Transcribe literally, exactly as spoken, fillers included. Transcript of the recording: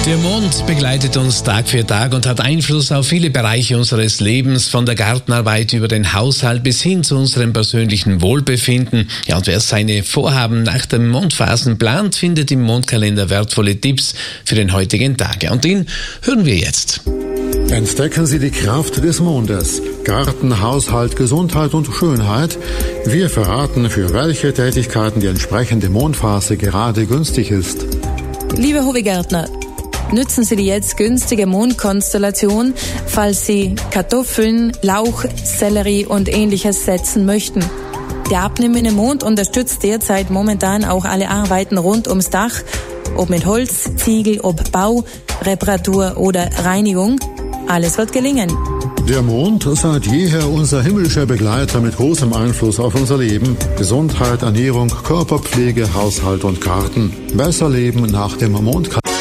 Der Mond begleitet uns Tag für Tag und hat Einfluss auf viele Bereiche unseres Lebens, von der Gartenarbeit über den Haushalt bis hin zu unserem persönlichen Wohlbefinden. Ja, und wer seine Vorhaben nach den Mondphasen plant, findet im Mondkalender wertvolle Tipps für den heutigen Tag. Und den hören wir jetzt. Entdecken Sie die Kraft des Mondes. Garten, Haushalt, Gesundheit und Schönheit. Wir verraten, für welche Tätigkeiten die entsprechende Mondphase gerade günstig ist. Liebe Hobbygärtner, nützen Sie die jetzt günstige Mondkonstellation, falls Sie Kartoffeln, Lauch, Sellerie und Ähnliches setzen möchten. Der abnehmende Mond unterstützt derzeit momentan auch alle Arbeiten rund ums Dach, ob mit Holz, Ziegel, ob Bau, Reparatur oder Reinigung. Alles wird gelingen. Der Mond seit jeher unser himmlischer Begleiter mit großem Einfluss auf unser Leben. Gesundheit, Ernährung, Körperpflege, Haushalt und Garten. Besser leben nach dem Mondkalender.